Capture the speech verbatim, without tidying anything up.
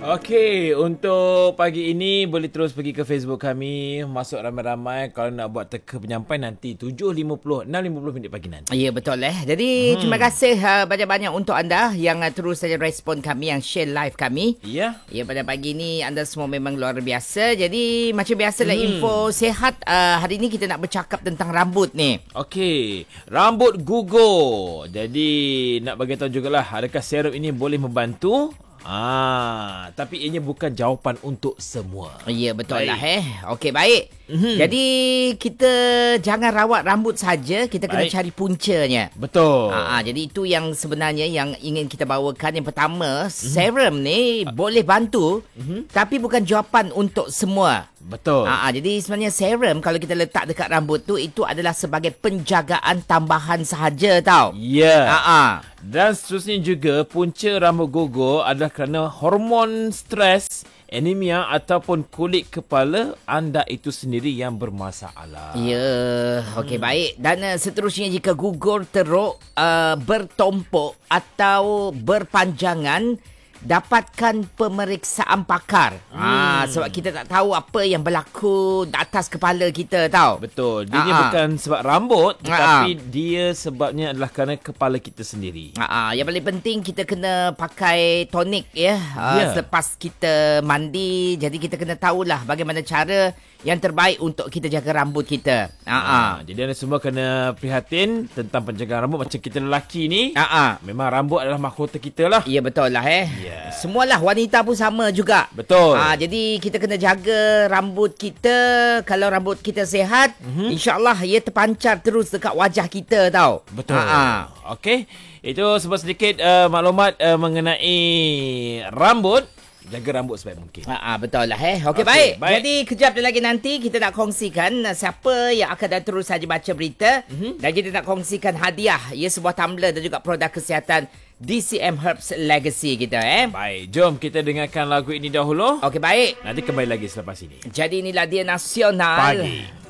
Okey, untuk pagi ini boleh terus pergi ke Facebook kami, masuk ramai-ramai. Kalau nak buat teka penyampai nanti tujuh lima puluh, enam lima puluh minit pagi nanti. Ya, betul eh. Jadi hmm. terima kasih uh, banyak-banyak untuk anda yang uh, terus saja respon kami, yang share live kami. Ya. Ya, pada pagi ini anda semua memang luar biasa. Jadi macam biasalah Hmm. info sihat. Uh, hari ini kita nak bercakap tentang rambut ni. Okey, rambut gugur. Jadi nak bagi tahu jugalah, adakah serum ini boleh membantu? Ah, tapi ianya bukan jawapan untuk semua. Ya, betul Baik. lah eh. Okey, baik. Mm-hmm. Jadi kita jangan rawat rambut saja, kita kena Baik. cari puncanya. Betul. Ah, jadi itu yang sebenarnya yang ingin kita bawakan. Yang pertama, mm-hmm. serum ni uh. boleh bantu, mm-hmm. tapi bukan jawapan untuk semua. Betul. Ah, jadi sebenarnya serum kalau kita letak dekat rambut tu, itu adalah sebagai penjagaan tambahan sahaja tau. Ya. Ah, ah. Dan seterusnya juga, punca rambut gugur adalah kerana hormon stres, anemia ataupun kulit kepala anda itu sendiri yang bermasalah. Ya, okey, hmm. baik. Dan uh, seterusnya, jika gugur teruk, uh, bertumpuk atau berpanjangan, dapatkan pemeriksaan pakar. Hmm. Ah, sebab kita tak tahu apa yang berlaku di atas kepala kita tau. Betul. Dia Ah, bukan sebab rambut, Ah, tetapi dia sebabnya adalah kerana kepala kita sendiri. Ah, yang paling penting kita kena pakai tonik ya. Ah, Ya. Selepas kita mandi, jadi kita kena tahulah bagaimana cara yang terbaik untuk kita jaga rambut kita. Ah, ah. Ha, jadi anda semua kena prihatin tentang penjagaan rambut. Macam kita lelaki ni, Ah, ah. memang rambut adalah mahkota kita lah. Ya, betul lah eh. Ya. Semualah wanita pun sama juga. Betul. Ah, jadi kita kena jaga rambut kita. Kalau rambut kita sihat, mm-hmm. insya-Allah ia terpancar terus dekat wajah kita tau. Betul. Ah, ah. Okey. Itu sebab sedikit uh, maklumat uh, mengenai rambut. Jaga rambut sebaik mungkin. Ah, ah, betul lah eh. Okey, Okey, baik. baik. Jadi kejap lagi nanti kita nak kongsikan uh, siapa yang akan dah terus saja baca berita, mm-hmm. dan kita nak kongsikan hadiah, ya, sebuah tumbler dan juga produk kesihatan D C M Herbs Legacy kita eh. Baik, jom kita dengarkan lagu ini dahulu. Okey, baik. Nanti kembali lagi selepas ini. Jadi inilah dia Nasional Pagi.